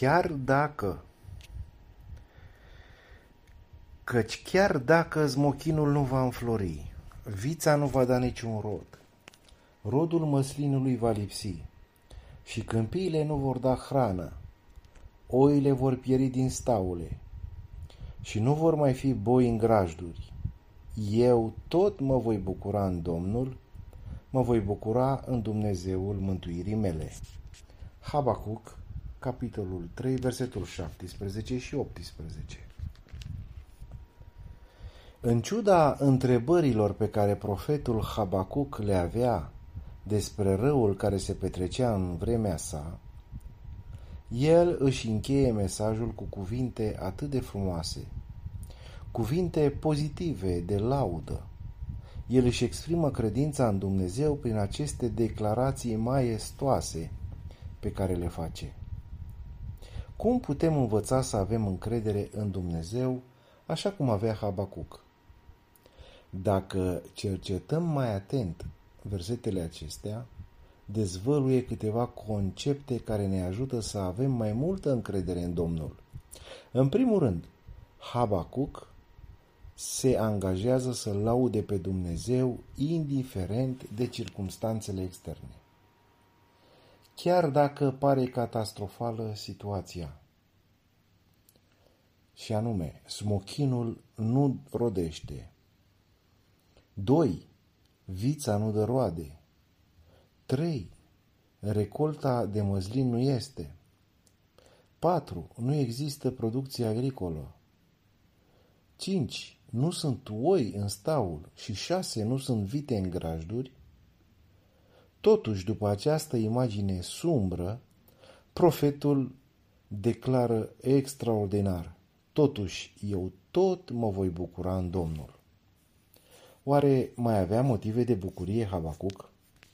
Chiar dacă, căci chiar dacă smochinul nu va înflori, vița nu va da niciun rod, rodul măslinului va lipsi și câmpiile nu vor da hrană, oile vor pieri din staule și nu vor mai fi boi în grajduri. Eu tot mă voi bucura în Domnul, mă voi bucura în Dumnezeul mântuirii mele. Habacuc, capitolul 3, versetul 17 și 18. În ciuda întrebărilor pe care profetul Habacuc le avea despre răul care se petrecea în vremea sa, el își încheie mesajul cu cuvinte atât de frumoase, cuvinte pozitive de laudă. El își exprimă credința în Dumnezeu prin aceste declarații maestoase pe care le face. Cum putem învăța să avem încredere în Dumnezeu așa cum avea Habacuc? Dacă cercetăm mai atent versetele acestea, dezvăluie câteva concepte care ne ajută să avem mai multă încredere în Domnul. În primul rând, Habacuc se angajează să laude pe Dumnezeu indiferent de circumstanțele externe. Chiar dacă pare catastrofală situația, și anume, smochinul nu rodește. 2. Vița nu dă roade. 3. Recolta de măslin nu este. 4. Nu există producție agricolă. 5. Nu sunt oi în staul și 6. Nu sunt vite în grajduri. Totuși, după această imagine sumbră, profetul declară extraordinar: totuși, eu tot mă voi bucura în Domnul. Oare mai avea motive de bucurie Habacuc?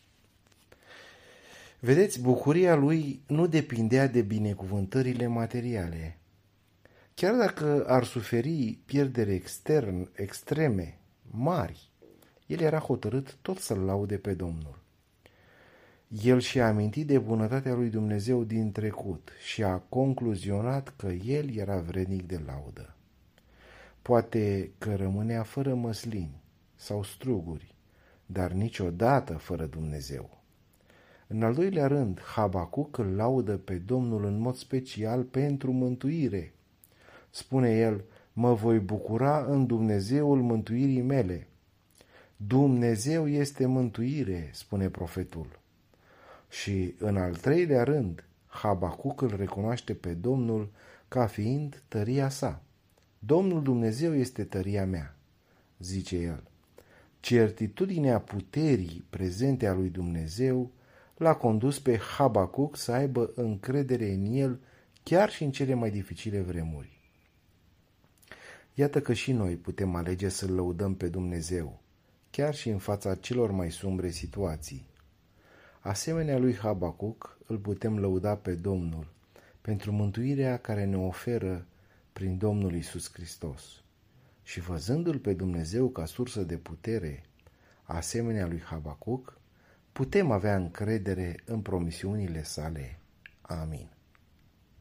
Vedeți, bucuria lui nu depindea de binecuvântările materiale. Chiar dacă ar suferi pierderi extreme, mari, el era hotărât tot să-L laude pe Domnul. El și-a amintit de bunătatea lui Dumnezeu din trecut și a concluzionat că el era vrednic de laudă. Poate că rămânea fără măslini sau struguri, dar niciodată fără Dumnezeu. În al doilea rând, Habacuc îl laudă pe Domnul în mod special pentru mântuire. Spune el: mă voi bucura în Dumnezeul mântuirii mele. Dumnezeu este mântuire, spune profetul. Și în al treilea rând, Habacuc îl recunoaște pe Domnul ca fiind tăria sa. Domnul Dumnezeu este tăria mea, zice el. Certitudinea puterii prezente a lui Dumnezeu l-a condus pe Habacuc să aibă încredere în el chiar și în cele mai dificile vremuri. Iată că și noi putem alege să-L lăudăm pe Dumnezeu, chiar și în fața celor mai sumbre situații. Asemenea lui Habacuc, îl putem lăuda pe Domnul pentru mântuirea care ne oferă prin Domnul Iisus Hristos. Și văzându-L pe Dumnezeu ca sursă de putere, asemenea lui Habacuc, putem avea încredere în promisiunile sale. Amin.